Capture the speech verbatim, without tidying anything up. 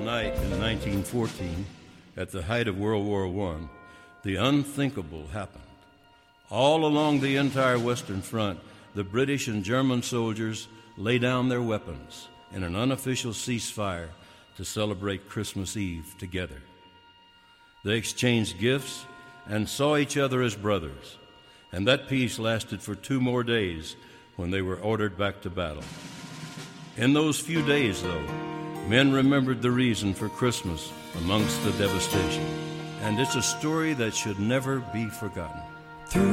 night in nineteen fourteen, at the height of World War One, the unthinkable happened. All along the entire Western Front, the British and German soldiers lay down their weapons in an unofficial ceasefire to celebrate Christmas Eve together. They exchanged gifts and saw each other as brothers, and that peace lasted for two more days when they were ordered back to battle. In those few days, though, men remembered the reason for Christmas amongst the devastation, and it's a story that should never be forgotten. Through